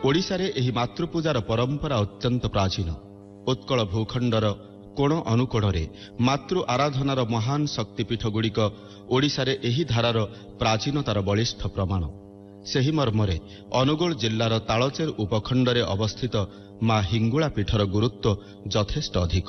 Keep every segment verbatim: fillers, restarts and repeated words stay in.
ओडिशारे एही मातृपूजार परंपरा अत्यंत प्राचीन। उत्कल भूखंडर कोण अनुकोणरे मातृ आराधनार महान शक्तिपीठ गुड़िक ओडिशारे एही धारार प्राचीनतार बलिष्ठ प्रमाण। सेही मर्मरे अनुगोल जिल्लार तालचेर उपखंडरे अवस्थित मां हिंगुला पीठर गुरुत्व यथेष्ट अधिक।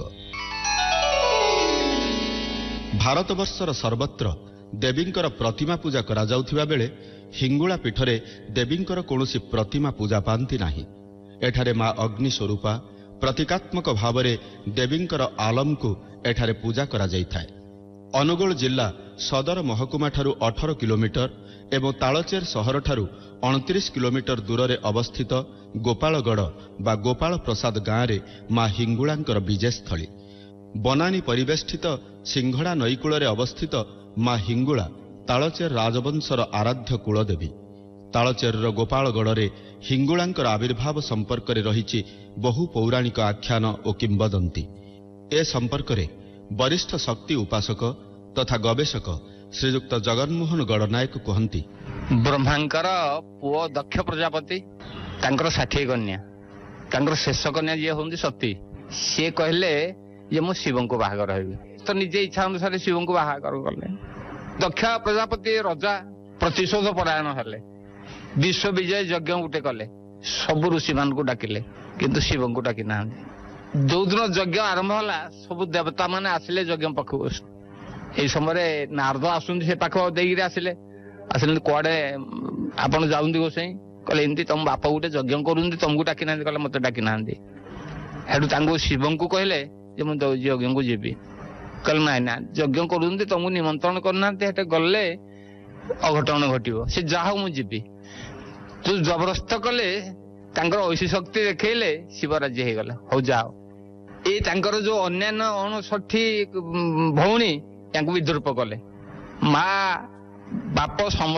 भारतवर्षर सर्वत्र देवींकर प्रतिमा पूजा करा जाउथिबा बेले हिंगुला पीठरे देवींकर कौनसी प्रतिमा पूजा पांति नाही। एठारे मां अग्नि स्वरूपा प्रतीकात्मक भावरे देवींकर आलम को एठारे पूजा करा जाइथाय। अनुगोल जिल्ला सदर महकुमा ठारू अठारह किलोमीटर एवं तालचेर सहर ठारू उनतीस किलोमीटर दूर अवस्थित गोपालगढ़ बा गोपाल प्रसाद गाँव में मां हिंगुलांकर विजयस्थली। बनानी परिवेष्टित सिंघड़ा नईकूल अवस्थित मां हिंगुला तालचेर राजवंशर आराध्य कुलदेवी। तालचेर गोपालगढ़ में हिंगुलांकर आविर्भाव संपर्क में रही बहु पौराणिक आख्यान और किंबदंती। ए संपर्क में वरिष्ठ शक्ति उपासक तथा गवेषक श्रीजुक्त जगन्मोहन गणनायक कहती, ब्रह्मांकर पुओ दक्ष प्रजापति तांकर षाठी कन्या तांकर शेष कन्या जी हूँ सती, सी कहले जे मु शिव को बाहागर हेबी, तो निजे इच्छा अनुसार शिव को बाहागर कले। दक्ष प्रजापति राजा प्रतिशोध परायण हेले, विश्व विजय यज्ञ गुटे कले, सब ऋषि मान को डाकिले किंतु शिव को डाकी ना। जो दिन यज्ञ आरंभ होला सब देवता माने आसिले यज्ञ पाखु। यही समय नारद आसुन से पाख देगी आसिले आसिले कड़े आपड़ जाऊँगी गोसाई कहले एमती तुम बापा गोटे यज्ञ करूँ तुमको डाकी ना, कहले मत डाकी ना। हेटू शिव को कहले यज्ञ को जीवी, कहले ना ना यज्ञ करूँ तुमको निमंत्रण करना गले अघटन घटो से जहा मुझे जीवी। जो जबरदस्त कले ऐसी शक्ति देखले शिव राज्य हो गला। हौ जाओ ये जो अन्यान्य अणसठी भौणी विद्रूप कले। माँ बाप सम